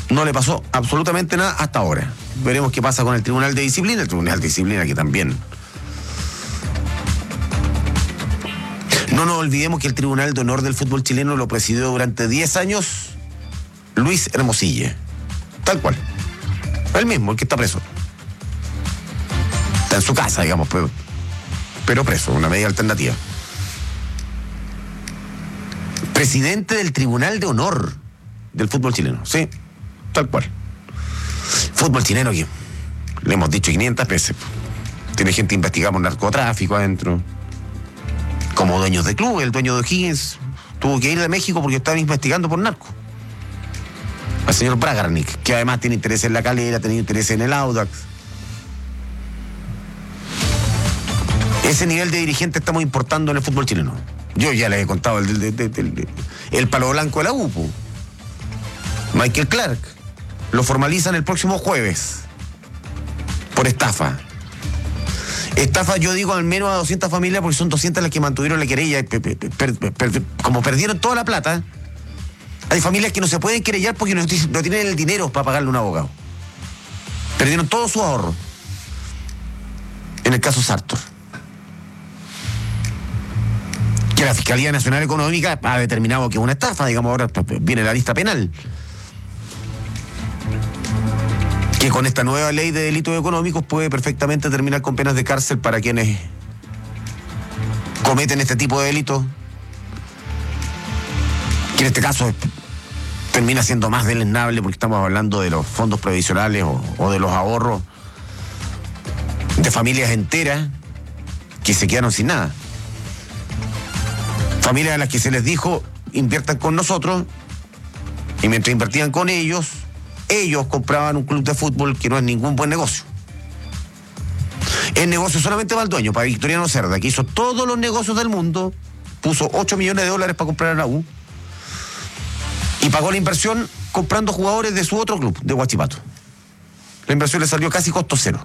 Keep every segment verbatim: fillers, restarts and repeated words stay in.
No le pasó absolutamente nada hasta ahora. Veremos qué pasa con el Tribunal de Disciplina. El Tribunal de Disciplina que también... No nos olvidemos que el Tribunal de Honor del Fútbol Chileno lo presidió durante diez años Luis Hermosilla. Tal cual. El mismo, el que está preso. Está en su casa, digamos, pero, pero preso, una medida alternativa. Presidente del Tribunal de Honor del Fútbol Chileno, sí, tal cual. Fútbol chileno que le hemos dicho quinientas veces. Tiene gente investigada por narcotráfico adentro. Como dueños de club, el dueño de O'Higgins tuvo que ir de México porque estaban investigando por narco. Al señor Bragarnik, que además tiene interés en la Calera, tiene interés en el Audax. Ese nivel de dirigente estamos importando en el fútbol chileno. Yo ya les he contado el, el, el, el, el palo blanco de la U P U. Michael Clark. Lo formalizan el próximo jueves. Por estafa. Estafa, yo digo, al menos a doscientas familias, porque son doscientas las que mantuvieron la querella. Per, per, per, per, como perdieron toda la plata, hay familias que no se pueden querellar porque no, no tienen el dinero para pagarle a un abogado. Perdieron todo su ahorro. En el caso Sartor. Que la Fiscalía Nacional Económica ha determinado que es una estafa, digamos, ahora viene la lista penal. Que con esta nueva ley de delitos económicos puede perfectamente terminar con penas de cárcel para quienes cometen este tipo de delitos, que en este caso termina siendo más deleznable porque estamos hablando de los fondos previsionales o, o de los ahorros de familias enteras que se quedaron sin nada. Familias a las que se les dijo inviertan con nosotros, y mientras invertían con ellos, ellos compraban un club de fútbol que no es ningún buen negocio. El negocio solamente va al dueño, para Victoriano Cerda, que hizo todos los negocios del mundo, puso ocho millones de dólares para comprar a la U y pagó la inversión comprando jugadores de su otro club, de Huachipato. La inversión le salió casi costo cero.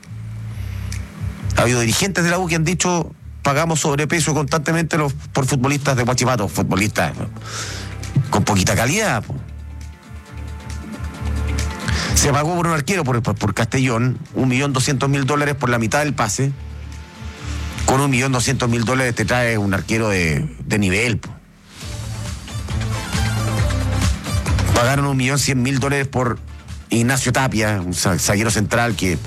Ha habido dirigentes de la U que han dicho: pagamos sobrepeso constantemente los, por futbolistas de Huachipato, futbolistas con poquita calidad. Se pagó por un arquero por, por, por Castellón, un millón doscientos mil dólares por la mitad del pase. Con un millón doscientos mil dólares te trae un arquero de, de nivel. Po. Pagaron un millón cien mil dólares por Ignacio Tapia, un zaguero central que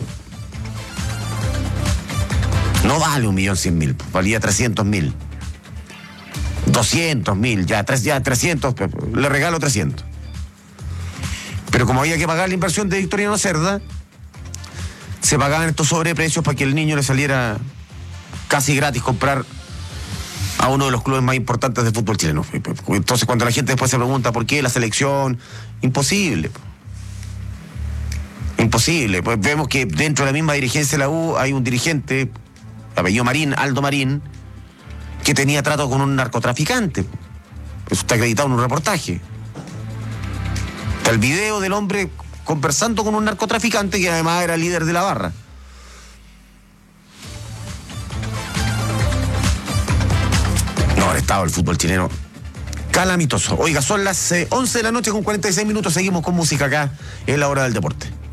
no vale un millón cien mil, valía trescientos mil. doscientos mil, ya, ya trescientos, le regalo trescientos. Pero como había que pagar la inversión de Victoriano Cerda, se pagaban estos sobreprecios para que el niño le saliera casi gratis comprar a uno de los clubes más importantes del fútbol chileno. Entonces, cuando la gente después se pregunta por qué la selección, imposible. Imposible. Pues vemos que dentro de la misma dirigencia de la U hay un dirigente, apellido Marín, Aldo Marín, que tenía trato con un narcotraficante. Eso está acreditado en un reportaje. El video del hombre conversando con un narcotraficante que además era líder de la barra. No, el estado del fútbol chileno calamitoso. Oiga, son las eh, once de la noche con cuarenta y seis minutos. Seguimos con música acá en la hora del deporte.